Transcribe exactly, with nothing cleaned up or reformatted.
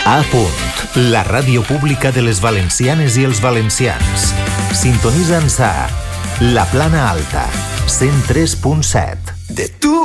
A Punt, la ràdio pública de les valencianes i els valencians. Sintonitza'ns a La Plana Alta, cent tres punt set. De tu